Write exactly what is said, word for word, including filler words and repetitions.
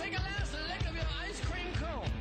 take a last lick of your ice cream cone.